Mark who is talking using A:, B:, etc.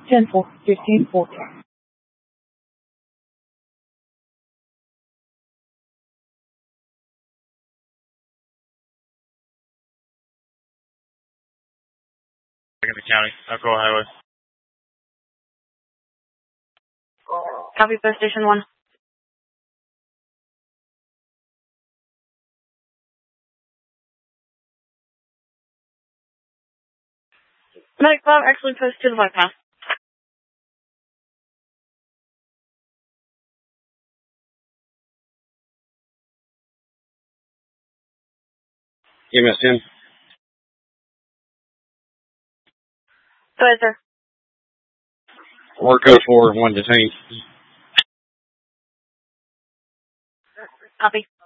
A: 10-4, 15-4.
B: In the county, Oklahoma Highway.
C: Copy, Post Station 1. Medic 5, actually post to the bypass.
B: EMS 10.
C: Go ahead, sir.
B: Or code 4, 1 detained.
C: Copy.